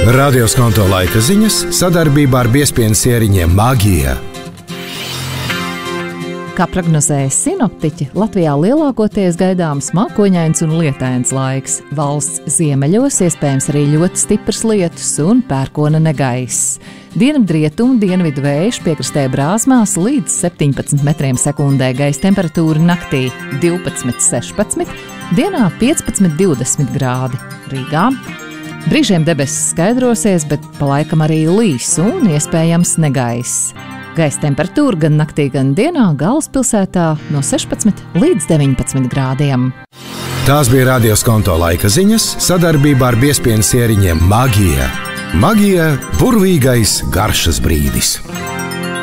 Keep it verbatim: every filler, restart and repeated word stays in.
Radio Skonto laika ziņas sadarbībā ar biezpienu sieriņiem Magija. Kā prognozēja sinoptiķi, Latvijā lielākoties gaidāms mākoņains un lietains laiks. Valsts ziemeļos iespējams arī ļoti stiprs lietus un pērkona negaiss. Dienvidrietumu dienvidu vējš piekrastē brāzmās līdz septiņpadsmit metriem sekundē, gaisa temperatūra naktī divpadsmit sešpadsmit, dienā piecpadsmit divdesmit grādi. Rīgā brīžiem debesis skaidrosies, bet pa laikam arī līs un iespējams negaiss. Gaisa temperatūra gan naktī, gan dienā galvaspilsētā no sešpadsmit līdz deviņpadsmit grādiem. Tās bija Radio Skonto laika ziņas sadarbībā ar biezpienu sieriņiem Magija. Magija – burvīgais garšas brīdis.